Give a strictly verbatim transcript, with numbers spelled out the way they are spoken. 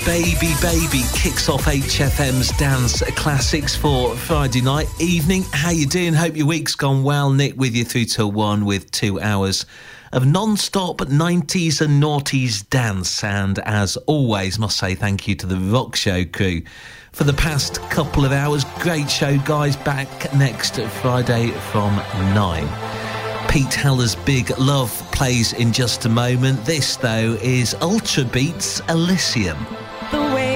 Baby Baby kicks off H F M's Dance Classics for Friday night evening. How you doing? Hope your week's gone well. Nick with you through till one with two hours of non-stop nineties and noughties dance. And as always, must say thank you to the Rock Show crew for the past couple of hours. Great show, guys. Back next Friday from nine. Pete Heller's Big Love plays in just a moment. This, though, is Ultra Beats Elysium.